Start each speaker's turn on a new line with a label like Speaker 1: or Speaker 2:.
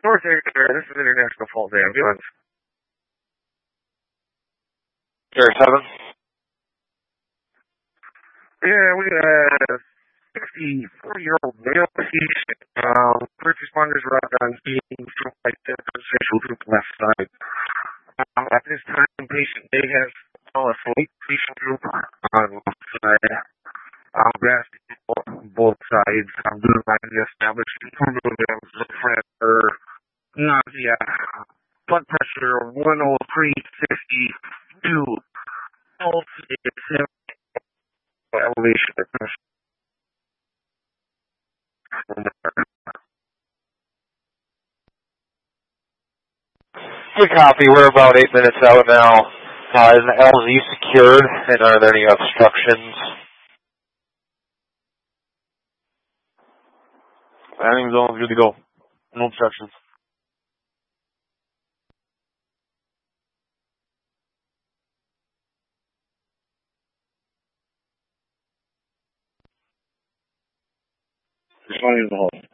Speaker 1: North Air, this is International Fault Ambulance.
Speaker 2: Air 7.
Speaker 1: Yeah, we had a 64-year-old male patient. First responders were out on scene from like the central group left side. At this time, patient A has a sleep patient group on left side. Grass both sides. Blue line established improvement of pressure, nausea, blood pressure 103/62, pulse is elevation of pressure.
Speaker 2: Good copy. We're about 8 minutes out now. Is the LZ secured, and are there any obstructions?
Speaker 3: Landing zone is good to go. No obstructions. Responding to the hold.